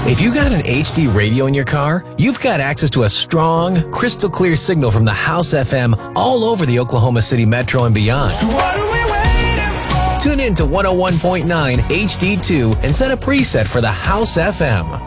If you got an HD radio in your car, you've got access to a strong, crystal clear signal from the House FM all over the Oklahoma City Metro and beyond. So what are we waiting for? Tune in to 101.9 HD2 and set a preset for the House FM.